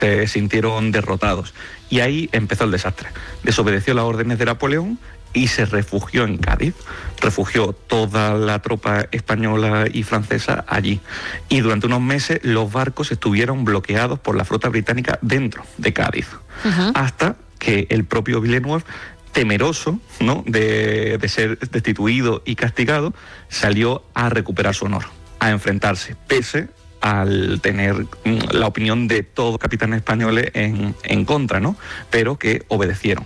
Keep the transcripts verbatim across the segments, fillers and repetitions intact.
se sintieron derrotados. Y ahí empezó el desastre. Desobedeció las órdenes de Napoleón y se refugió en Cádiz. Refugió toda la tropa española y francesa allí. Y durante unos meses los barcos estuvieron bloqueados por la flota británica dentro de Cádiz. Uh-huh. Hasta que el propio Villeneuve, temeroso, ¿no?, de, de ser destituido y castigado, salió a recuperar su honor, a enfrentarse, pese al tener la opinión de todos los capitanes españoles en, en contra, ¿no?, pero que obedecieron.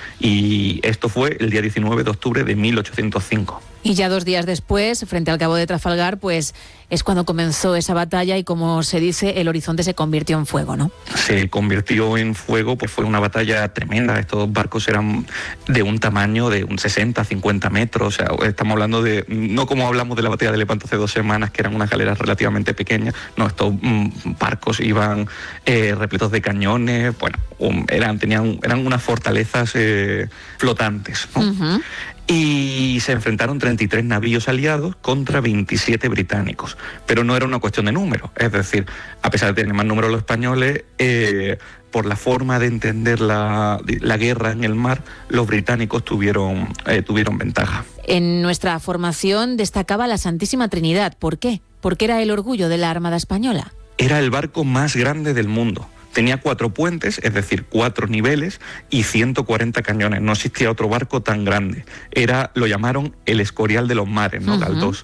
Y esto fue el día diecinueve de octubre de mil ochocientos cinco. Y ya dos días después, frente al Cabo de Trafalgar, pues es cuando comenzó esa batalla y, como se dice, el horizonte se convirtió en fuego, ¿no? Se convirtió en fuego, pues fue una batalla tremenda. Estos barcos eran de un tamaño de un sesenta, cincuenta metros. O sea, estamos hablando de, no como hablamos de la batalla de Lepanto hace dos semanas, que eran unas galeras relativamente pequeñas. No, estos mm, barcos iban eh, repletos de cañones. Bueno, um, eran, tenían, eran unas fortalezas eh, flotantes, ¿no? Uh-huh. Y se enfrentaron treinta y tres navíos aliados contra veintisiete británicos. Pero no era una cuestión de número. Es decir, a pesar de tener más número los españoles, eh, por la forma de entender la, la guerra en el mar, los británicos tuvieron, eh, tuvieron ventaja. En nuestra formación destacaba la Santísima Trinidad. ¿Por qué? Porque era el orgullo de la Armada Española. Era el barco más grande del mundo. Tenía cuatro puentes, es decir, cuatro niveles y ciento cuarenta cañones. No existía otro barco tan grande. Era, lo llamaron el Escorial de los mares, ¿no? Uh-huh. Galdós.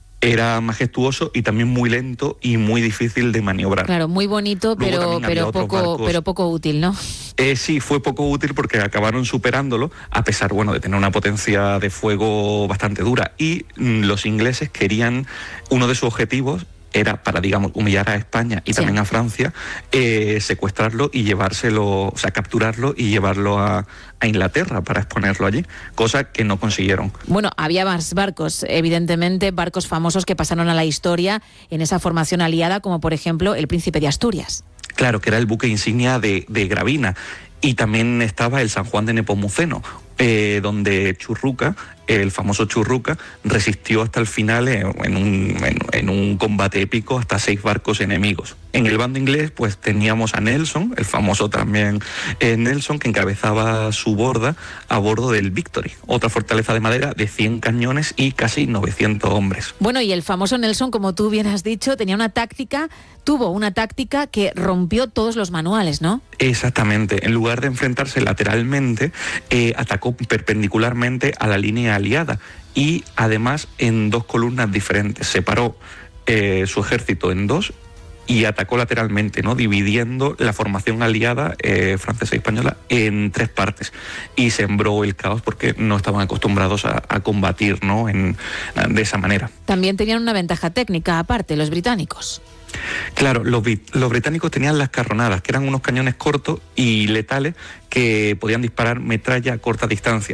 Era majestuoso y también muy lento y muy difícil de maniobrar. Claro, muy bonito, pero, pero, poco, pero poco útil, ¿no? Eh, sí, fue poco útil porque acabaron superándolo, a pesar, bueno, de tener una potencia de fuego bastante dura. Y mm, los ingleses querían, uno de sus objetivos era para, digamos, humillar a España y sí. también a Francia, eh, secuestrarlo y llevárselo, o sea, capturarlo y llevarlo a, a Inglaterra para exponerlo allí, cosa que no consiguieron. Bueno, había más barcos, evidentemente, barcos famosos que pasaron a la historia en esa formación aliada, como por ejemplo el Príncipe de Asturias. Claro, que era el buque insignia de, de Gravina. Y también estaba el San Juan de Nepomuceno, eh, donde Churruca, el famoso Churruca, resistió hasta el final en un, en, en un combate épico hasta seis barcos enemigos. En el bando inglés, pues teníamos a Nelson, el famoso también eh, Nelson, que encabezaba su borda a bordo del Victory, otra fortaleza de madera de cien cañones y casi novecientos hombres. Bueno, y el famoso Nelson, como tú bien has dicho, tenía una táctica, tuvo una táctica que rompió todos los manuales, ¿no? Exactamente. En lugar de enfrentarse lateralmente, eh, atacó perpendicularmente a la línea aliada y además en dos columnas diferentes. Separó eh, su ejército en dos y atacó lateralmente, ¿no?, dividiendo la formación aliada eh, francesa y española en tres partes, y sembró el caos porque no estaban acostumbrados a, a combatir, ¿no?, en, de esa manera. También tenían una ventaja técnica aparte, los británicos. Claro, los, los británicos tenían las carronadas, que eran unos cañones cortos y letales que podían disparar metralla a corta distancia,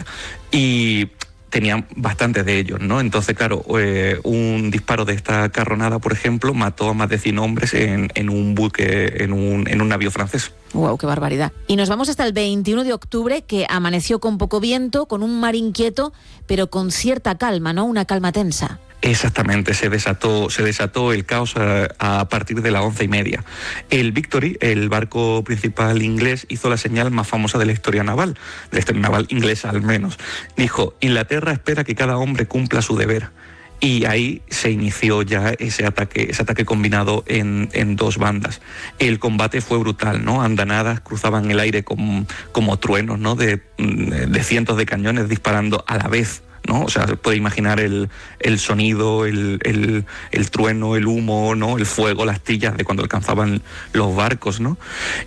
y tenían bastantes de ellos, ¿no? Entonces, claro, eh, un disparo de esta carronada, por ejemplo, mató a más de cien hombres en, en un buque, en un, en un navío francés. ¡Wow, qué barbaridad! Y nos vamos hasta el veintiuno de octubre, que amaneció con poco viento, con un mar inquieto, pero con cierta calma, ¿no? Una calma tensa. Exactamente, se desató, se desató el caos a, a partir de las once y media. El Victory, el barco principal inglés, hizo la señal más famosa de la historia naval, de la historia naval inglesa al menos. Dijo: Inglaterra espera que cada hombre cumpla su deber. Y ahí se inició ya ese ataque, ese ataque combinado en, en dos bandas. El combate fue brutal, ¿no? Andanadas cruzaban el aire como, como truenos, ¿no?, de, de cientos de cañones disparando a la vez, ¿no? O sea, se puede imaginar el, el sonido, el, el, el trueno, el humo, ¿no?, el fuego, las trillas de cuando alcanzaban los barcos, ¿no?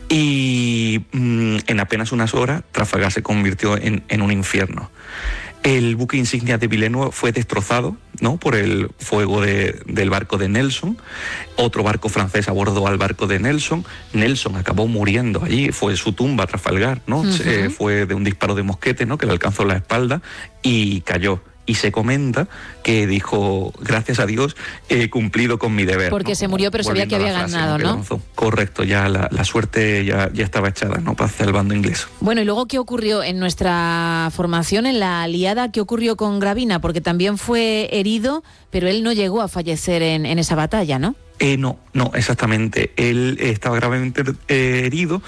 Y mmm, en apenas unas horas, Trafalgar se convirtió en, en un infierno. El buque insignia de Villeneuve fue destrozado, ¿no?, por el fuego de, del barco de Nelson. Otro barco francés abordó al barco de Nelson. Nelson acabó muriendo allí, fue su tumba, Trafalgar, ¿no? Uh-huh. Se, fue de un disparo de mosquete, ¿no?, que le alcanzó la espalda y cayó. Y se comenta que dijo: gracias a Dios he cumplido con mi deber. Porque, ¿no?, se murió, pero sabía que había frase, ganado, ¿no? Lanzó. Correcto, ya la, la suerte ya, ya estaba echada, ¿no?, hacia el bando inglés. Bueno, y luego, ¿qué ocurrió en nuestra formación, en la aliada? ¿Qué ocurrió con Gravina? Porque también fue herido, pero él no llegó a fallecer en, en esa batalla, ¿no? Eh, no, no, exactamente. Él estaba gravemente herido